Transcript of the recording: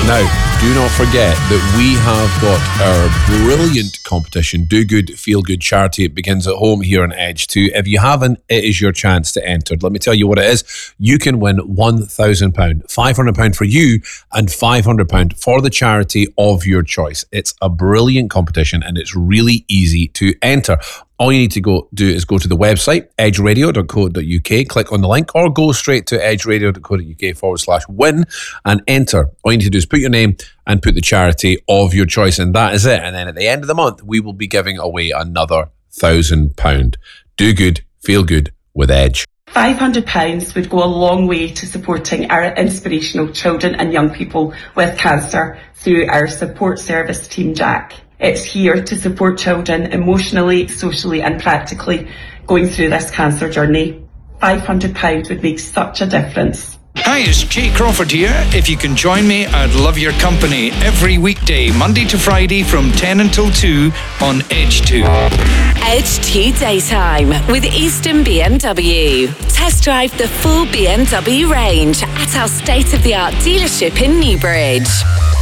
Now, do not forget that we have got our brilliant competition, Do Good, Feel Good charity. It begins at home here on Edge 2. If you haven't, it is your chance to enter. Let me tell you what it is. You can win £1,000, £500 for you and £500 for the charity of your choice. It's a brilliant competition and it's really easy to enter. All you need to do is go to the website, edgeradio.co.uk, click on the link, or go straight to edgeradio.co.uk/win and enter. All you need to do is put your name and put the charity of your choice, and that is it. And then at the end of the month, we will be giving away another £1,000. Do good, feel good with Edge. £500 would go a long way to supporting our inspirational children and young people with cancer through our support service, Team Jack. It's here to support children emotionally, socially and practically going through this cancer journey. £500 would make such a difference. Hi, it's Jay Crawford here. If you can join me, I'd love your company every weekday, Monday to Friday from 10 until 2 on Edge 2. Edge 2 Daytime with Easton BMW. Test drive the full BMW range at our state-of-the-art dealership in Newbridge.